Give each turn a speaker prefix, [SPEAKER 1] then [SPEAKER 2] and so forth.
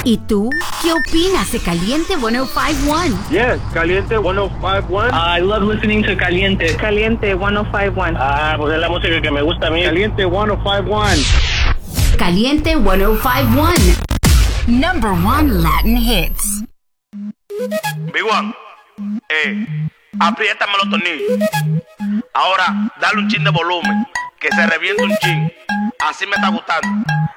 [SPEAKER 1] ¿Y tú? ¿Qué opinas de Caliente 105.1?
[SPEAKER 2] Yes, Caliente 105.1.
[SPEAKER 3] I love listening to Caliente.
[SPEAKER 4] Caliente 105.1.
[SPEAKER 3] Pues es la música que me gusta a mí.
[SPEAKER 2] Caliente 105.1.
[SPEAKER 1] Caliente 105.1. Number 1 Latin hits.
[SPEAKER 5] Big One, apriétame los tornillos. Ahora, dale un chin de volumen, que se reviente un chin. Así me está gustando.